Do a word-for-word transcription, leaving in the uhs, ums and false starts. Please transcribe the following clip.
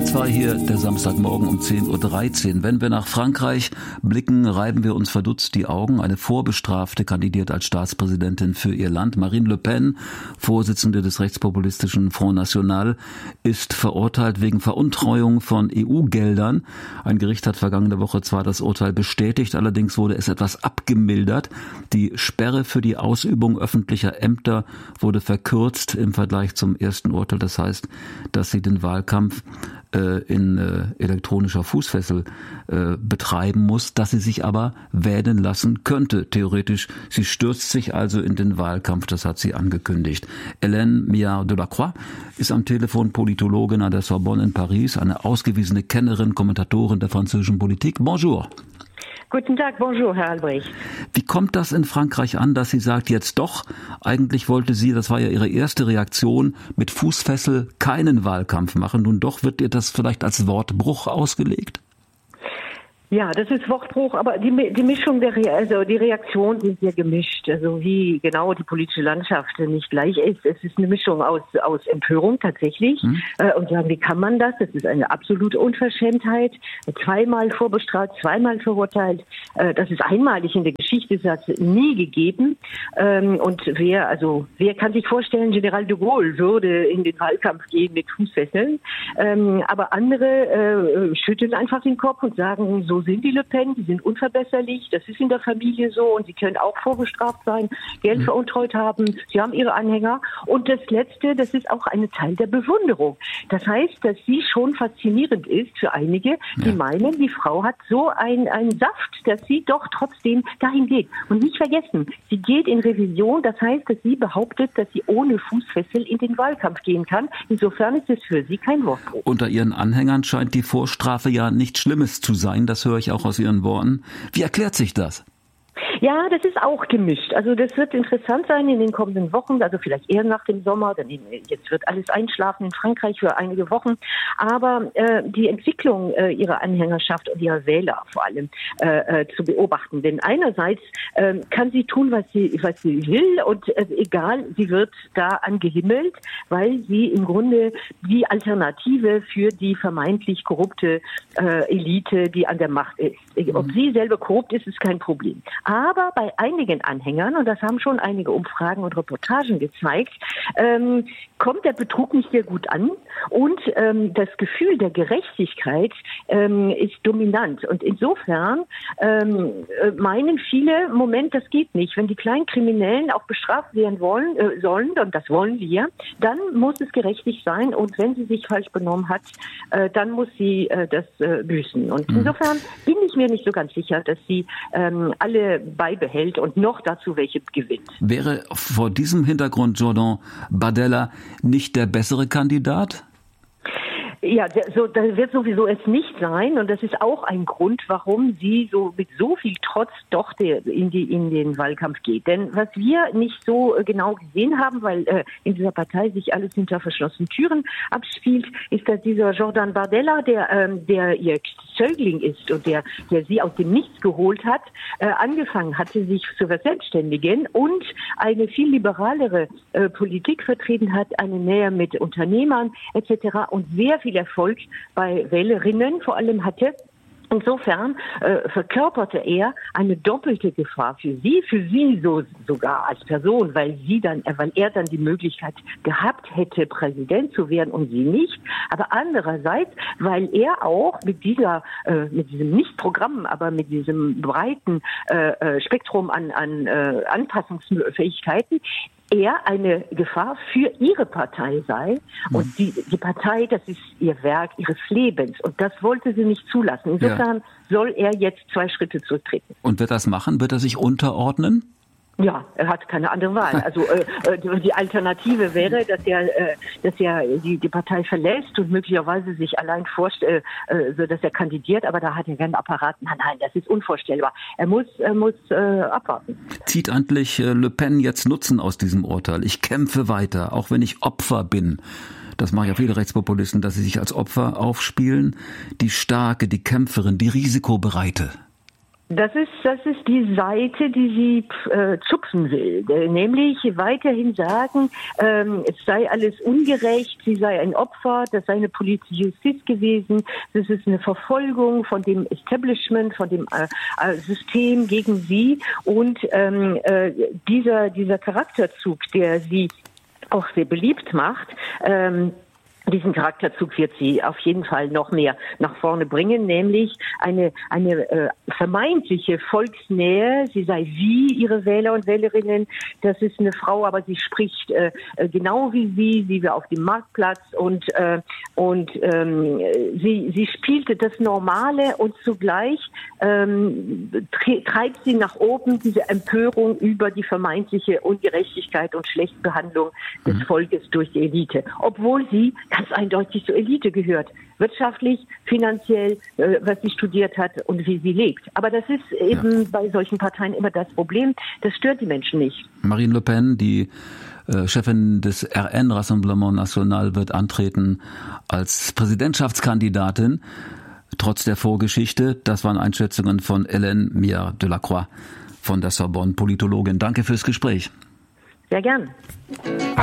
zwei hier, der Samstagmorgen um zehn Uhr dreizehn. Wenn wir nach Frankreich blicken, reiben wir uns verdutzt die Augen. Eine Vorbestrafte kandidiert als Staatspräsidentin für ihr Land. Marine Le Pen, Vorsitzende des rechtspopulistischen Front National, ist verurteilt wegen Veruntreuung von E U-Geldern. Ein Gericht hat vergangene Woche zwar das Urteil bestätigt, allerdings wurde es etwas abgemildert. Die Sperre für die Ausübung öffentlicher Ämter wurde verkürzt im Vergleich zum ersten Urteil. Das heißt, dass sie den Wahlkampf äh, in äh, elektronischer Fußfessel äh, betreiben muss, dass sie sich aber wählen lassen könnte, theoretisch. Sie stürzt sich also in den Wahlkampf, das hat sie angekündigt. Hélène Millard-Delacroix ist am Telefon Politologin an der Sorbonne in Paris, eine ausgewiesene Kennerin, Kommentatorin der französischen Politik. Bonjour. Guten Tag, bonjour, Herr Albrecht. Wie kommt das in Frankreich an, dass sie sagt, jetzt doch, eigentlich wollte sie, das war ja ihre erste Reaktion, mit Fußfessel keinen Wahlkampf machen. Nun doch wird ihr das vielleicht als Wortbruch ausgelegt? Ja, das ist Wortbruch, aber die, die Mischung der, Re- also die Reaktionen sind sehr gemischt. Also wie genau die politische Landschaft nicht gleich ist. Es ist eine Mischung aus, aus Empörung tatsächlich. Hm. Äh, und sagen, wie kann man das? Das ist eine absolute Unverschämtheit. Zweimal vorbestraft, zweimal verurteilt. Äh, das ist einmalig in der Geschichte, das hat es nie gegeben. Ähm, und wer, also, wer kann sich vorstellen, General de Gaulle würde in den Wahlkampf gehen mit Fußfesseln. Ähm, aber andere äh, schütteln einfach den Kopf und sagen, so sind die Le Pen, die sind unverbesserlich, das ist in der Familie so und sie können auch vorbestraft sein, Geld veruntreut haben, sie haben ihre Anhänger. Und das Letzte, das ist auch ein Teil der Bewunderung. Das heißt, dass sie schon faszinierend ist für einige, die ja. meinen, die Frau hat so einen Saft, dass sie doch trotzdem dahin geht. Und nicht vergessen, sie geht in Revision, das heißt, dass sie behauptet, dass sie ohne Fußfessel in den Wahlkampf gehen kann. Insofern ist es für sie kein Wortbruch. Unter ihren Anhängern scheint die Vorstrafe ja nichts Schlimmes zu sein, das höre ich auch aus Ihren Worten. Wie erklärt sich das? Ja, das ist auch gemischt. Also das wird interessant sein in den kommenden Wochen, also vielleicht eher nach dem Sommer, denn jetzt wird alles einschlafen in Frankreich für einige Wochen. Aber äh, die Entwicklung äh, ihrer Anhängerschaft und ihrer Wähler vor allem äh, äh, zu beobachten. Denn einerseits äh, kann sie tun, was sie was sie will und äh, egal, sie wird da angehimmelt, weil sie im Grunde die Alternative für die vermeintlich korrupte äh, Elite, die an der Macht ist. Ob sie selber korrupt ist, ist kein Problem. Aber bei einigen Anhängern, und das haben schon einige Umfragen und Reportagen gezeigt, ähm, kommt der Betrug nicht sehr gut an und ähm, das Gefühl der Gerechtigkeit ähm, ist dominant. Und insofern ähm, meinen viele, Moment, das geht nicht. Wenn die kleinen Kriminellen auch bestraft werden wollen, äh, sollen, und das wollen wir, dann muss es gerechtig sein. Und wenn sie sich falsch benommen hat, äh, dann muss sie äh, das äh, büßen. Und insofern bin ich mir nicht so ganz sicher, dass sie ähm, alle beibehält und noch dazu welche gewinnt. Wäre vor diesem Hintergrund Jordan Bardella nicht der bessere Kandidat? Ja, so, das wird sowieso es nicht sein und das ist auch ein Grund, warum sie so mit so viel Trotz doch der, in, die, in den Wahlkampf geht. Denn was wir nicht so genau gesehen haben, weil äh, in dieser Partei sich alles hinter verschlossenen Türen abspielt, ist, dass dieser Jordan Bardella, der, ähm, der ihr Zögling ist und der, der sie aus dem Nichts geholt hat, äh, angefangen hatte, sich zu verselbstständigen und eine viel liberalere äh, Politik vertreten hat, eine Nähe mit Unternehmern et cetera und sehr viel Erfolg bei Wählerinnen vor allem hatte. Insofern äh, verkörperte er eine doppelte Gefahr für sie, für sie so sogar als Person, weil sie dann, weil er dann die Möglichkeit gehabt hätte, Präsident zu werden und sie nicht. Aber andererseits, weil er auch mit dieser, äh, mit diesem nicht Programm, aber mit diesem breiten äh, Spektrum an an äh, Anpassungsfähigkeiten er eine Gefahr für ihre Partei sei. Und die, die Partei, das ist ihr Werk ihres Lebens. Und das wollte sie nicht zulassen. Insofern ja. soll er jetzt zwei Schritte zurücktreten. Und wird das machen? Wird er sich unterordnen? Ja, er hat keine andere Wahl. Also äh, die Alternative wäre, dass er, äh, dass er die, die Partei verlässt und möglicherweise sich allein vorstellt, äh, so dass er kandidiert. Aber da hat er keinen Apparat. Nein, nein, das ist unvorstellbar. Er muss, er muss äh, abwarten. Zieht eigentlich äh, Le Pen jetzt Nutzen aus diesem Urteil? Ich kämpfe weiter, auch wenn ich Opfer bin. Das machen ja viele Rechtspopulisten, dass sie sich als Opfer aufspielen. Die Starke, die Kämpferin, die Risikobereite. Das ist, das ist die Seite, die sie äh, zupfen will, nämlich weiterhin sagen, ähm, es sei alles ungerecht, sie sei ein Opfer, das sei eine politische Justiz gewesen, das ist eine Verfolgung von dem Establishment, von dem äh, System gegen sie und ähm, äh, dieser, dieser Charakterzug, der sie auch sehr beliebt macht, ähm, diesen Charakterzug wird sie auf jeden Fall noch mehr nach vorne bringen, nämlich eine eine äh, vermeintliche Volksnähe. Sie sei wie ihre Wähler und Wählerinnen. Das ist eine Frau, aber sie spricht äh, genau wie sie, wie wir auf dem Marktplatz und äh, und ähm, sie sie spielte das Normale und zugleich ähm, treibt sie nach oben diese Empörung über die vermeintliche Ungerechtigkeit und Schlechtbehandlung des mhm. Volkes durch die Elite, obwohl sie ganz eindeutig zur Elite gehört. Wirtschaftlich, finanziell, äh, was sie studiert hat und wie sie lebt. Aber das ist eben ja. bei solchen Parteien immer das Problem. Das stört die Menschen nicht. Marine Le Pen, die äh, Chefin des R N, Rassemblement National, wird antreten als Präsidentschaftskandidatin. Trotz der Vorgeschichte. Das waren Einschätzungen von Hélène Mier-Delacroix von der Sorbonne, Politologin. Danke fürs Gespräch. Sehr gern.